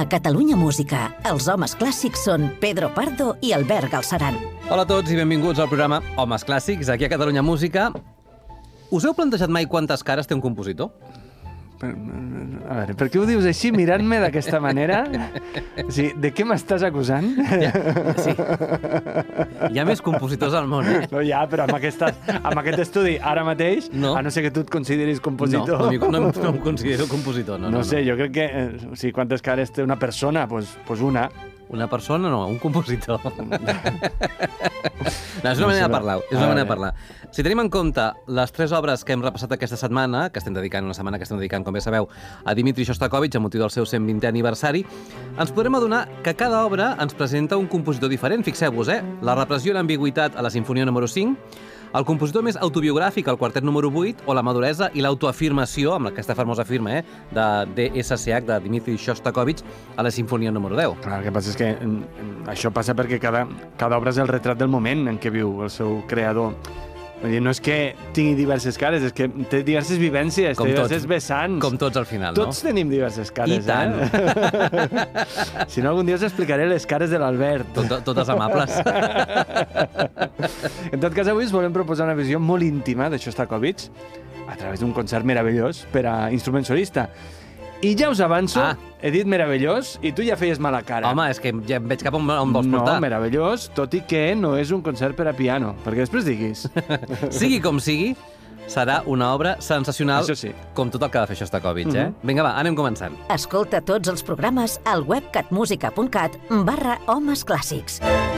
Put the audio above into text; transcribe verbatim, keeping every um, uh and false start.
A Catalunya Música, els homes clàssics són Pedro Pardo i Albert Galceran. Hola a tots i benvinguts al programa Homes Clàssics, aquí a Catalunya Música. Us heu plantejat mai quantes cares té un compositor? A veure, per què ho dius així, mirant-me d'aquesta manera? O sigui, de què m'estàs acusant? Ja, sí. Hi ha més compositors al món, eh? No, ja, però amb, aquesta, amb aquest estudi, ara mateix, no. A no ser que tu et consideris compositor... No, no, no, no em considero compositor, no. No, no sé, no. jo crec que... Eh, o sigui, quantes cares té una persona? Doncs pues, pues una. Una persona, no, un compositor. No, és una manera de parlar, és una manera de parlar. Si tenim en compte les tres obres que hem repassat aquesta setmana, que estem dedicant, una setmana que estem dedicant, com bé sabeu, a Dmitri Shostakovich, a motiu del seu cent vintè aniversari, ens podrem adonar que cada obra ens presenta un compositor diferent. Fixeu-vos, eh? La repressió i l'ambigüitat a la Simfonia número cinc, el compositor més autobiogràfic, el quartet número vuit, o la maduresa i l'autoafirmació, amb aquesta famosa firma, eh, de D S C H, de Dmitri Shostakovich, a la Simfonia número deu. Clar, el que passa és que això passa perquè cada, cada obra és el retrat del moment en què viu el seu creador. Vull dir, no és que tingui diverses cares, és que té diverses vivències, com té diverses tots, vessants. Com tots al final, tots no? Tots tenim diverses cares, I tant. Eh? Si no, algun dia us explicaré les cares de l'Albert. Tot, totes amables. En tot cas, avui us volem proposar una visió molt íntima de Shostakovich a través d'un concert meravellós per a instrument solista. I ja us avanço, ah. he dit meravellós, i tu ja feies mala cara. Home, és que ja em veig cap on, on vols portar. No, meravellós, tot i que no és un concert per a piano, perquè després diguis. Sigui com sigui, serà una obra sensacional, sí. Com tot el que va fer Shostakovich, eh? Mm-hmm. Vinga, va, anem començant. Escolta tots els programes al web catmusica punt cat barra homes clàssics.